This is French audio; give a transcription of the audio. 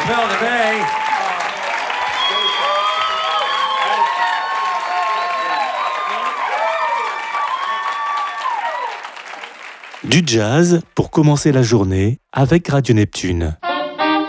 Belle de Mai. Du jazz pour commencer la journée avec Radio Neptune.